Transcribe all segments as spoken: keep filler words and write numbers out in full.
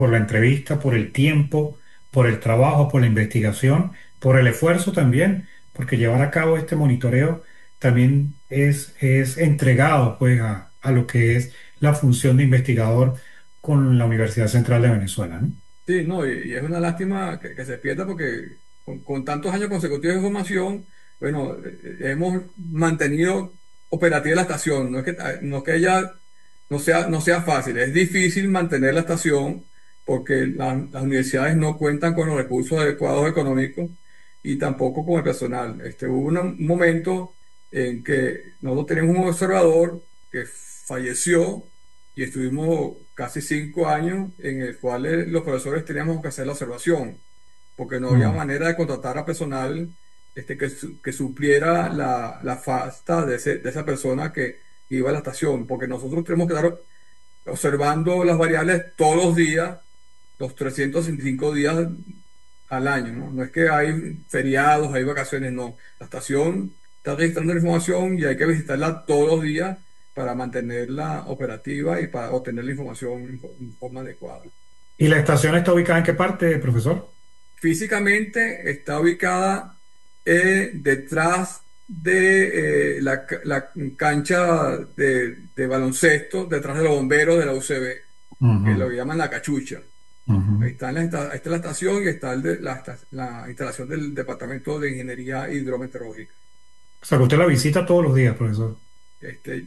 por la entrevista, por el tiempo, por el trabajo, por la investigación, por el esfuerzo también, porque llevar a cabo este monitoreo también es, es entregado pues a, a lo que es la función de investigador con la Universidad Central de Venezuela, ¿no? Sí, no, y, y es una lástima que, que se pierda porque con, con tantos años consecutivos de formación, bueno, eh, eh, hemos mantenido operativa la estación. No es que, ah, no es que ella no sea, no sea fácil, es difícil mantener la estación porque la- las universidades no cuentan con los recursos adecuados económicos y tampoco con el personal. Este, hubo una- un momento en que nosotros teníamos un observador que falleció y estuvimos casi cinco años en el cual eh, los profesores teníamos que hacer la observación, porque no había Mm, manera de contratar a personal este, que, su- que supliera la, la falta de, ese- de esa persona que iba a la estación, porque nosotros tenemos que estar observando las variables todos los días, los trescientos sesenta y cinco días al año, ¿no? No es que hay feriados, hay vacaciones, no. La estación está registrando la información y hay que visitarla todos los días para mantenerla operativa y para obtener la información en fo- en forma adecuada. ¿Y la estación está ubicada en qué parte, profesor? Físicamente está ubicada eh, detrás de eh, la, ca- la cancha de, de baloncesto, detrás de los bomberos de la U C B, que lo Ujú, llaman la cachucha. Ahí ujú. está, la, esta- ahí está la estación y está el de- la, esta- la instalación del Departamento de Ingeniería Hidrometeorológica. O sea, que usted la visita todos los días, profesor. Este,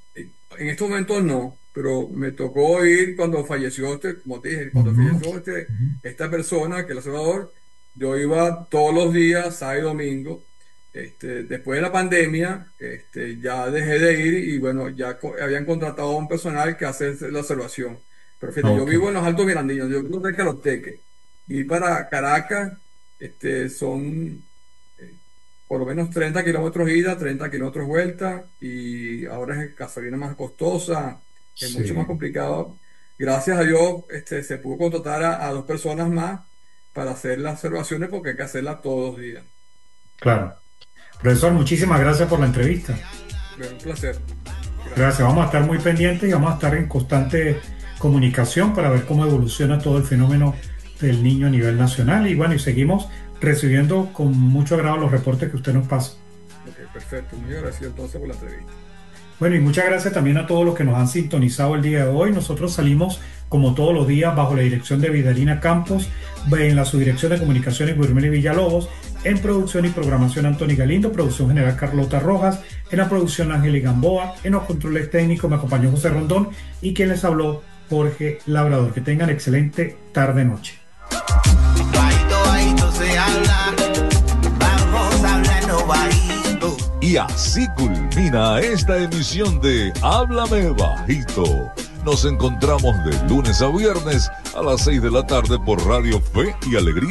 en estos momentos no, pero me tocó ir cuando falleció este, como te dije, cuando Ujú, falleció este, ujú. esta persona, que es el observador, yo iba todos los días, sábado y domingo. Este, después de la pandemia, este, ya dejé de ir y bueno, ya co- habían contratado a un personal que hace la observación. Pero fíjate, yo Ok. vivo en los Altos Mirandinos, yo vivo cerca de Los Teques. Y para Caracas, este, son eh, por lo menos treinta kilómetros ida, treinta kilómetros vuelta, y ahora es gasolina más costosa, es mucho más Sí, complicado. Gracias a Dios, este, se pudo contratar a, a dos personas más para hacer las observaciones porque hay que hacerlas todos los días. claro. Profesor, muchísimas gracias por la entrevista. Bueno, un placer. Gracias. Gracias. Vamos a estar muy pendientes y vamos a estar en constante comunicación para ver cómo evoluciona todo el fenómeno del niño a nivel nacional. Y bueno, y seguimos recibiendo con mucho agrado los reportes que usted nos pasa. Ok, perfecto. Muy agradecido entonces por la entrevista. Bueno, y muchas gracias también a todos los que nos han sintonizado el día de hoy. Nosotros salimos, como todos los días, bajo la dirección de Vidalina Campos, en la subdirección de comunicaciones Guillermo Villalobos, en producción y programación Antonio Galindo, producción general Carlota Rojas, en la producción Ángel Gamboa, en los controles técnicos me acompañó José Rondón y quien les habló, Jorge Labrador. Que tengan excelente tarde-noche. Bajito, bajito se habla, vamos hablando bajito. Y así culmina esta emisión de Háblame Bajito. Nos encontramos de lunes a viernes a las seis de la tarde por Radio Fe y Alegría.